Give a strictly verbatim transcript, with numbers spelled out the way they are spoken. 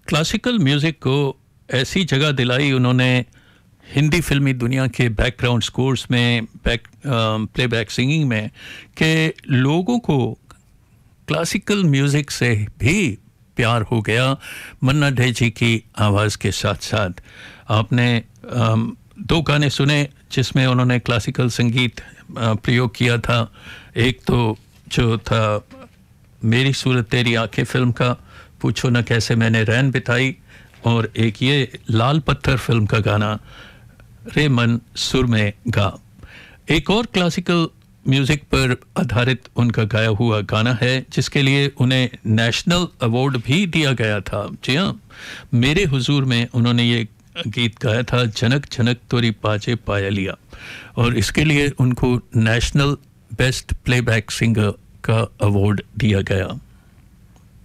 Classical music को ऐसी जगह दिलाई उन्होंने हिंदी फिल्मी दुनिया के बैकग्राउंड स्कोर्स में, बैक प्लेबैक सिंगिंग में, कि लोगों को क्लासिकल म्यूज़िक से भी प्यार हो गया मन्ना डे जी की आवाज़ के साथ साथ। आपने um, दो गाने सुने जिसमें उन्होंने क्लासिकल संगीत uh, प्रयोग किया था। एक तो जो था मेरी सूरत तेरी आंखें फिल्म का पूछो न कैसे मैंने रैन बिताई, और एक ये लाल पत्थर फिल्म का गाना रे मन सुर में गा। एक और क्लासिकल म्यूज़िक पर आधारित उनका गाया हुआ गाना है जिसके लिए उन्हें नेशनल अवार्ड भी दिया गया था। जी हाँ, मेरे हुजूर में उन्होंने ये गीत गाया था, जनक जनक तोरी पाजे पायलिया, और इसके लिए उनको नेशनल बेस्ट प्लेबैक सिंगर का अवार्ड दिया गया।